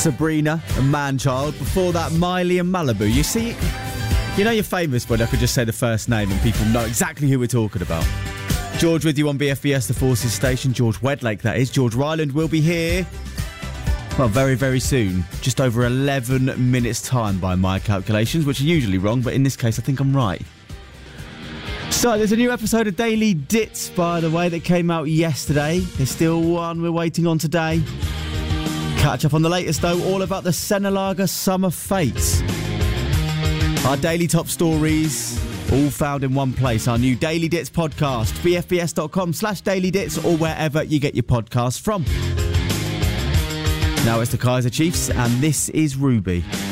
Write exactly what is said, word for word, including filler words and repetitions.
Sabrina and Manchild. Before that, Miley and Malibu. You see, you know you're famous when I could just say the first name and people know exactly who we're talking about. George with you on B F B S, the Forces Station. George Wedlake, that is. George Ryland will be here, well, very, very soon. Just over eleven minutes' time by my calculations, which are usually wrong, but in this case, I think I'm right. So, there's a new episode of Daily Dits, by the way, that came out yesterday. There's still one we're waiting on today. Catch up on the latest, though, all about the Senelaga Summer Fates. Our daily top stories, all found in one place. Our new Daily Dits podcast, b f b s dot com slash daily dits, or wherever you get your podcasts from. Now it's the Kaiser Chiefs, and this is Ruby.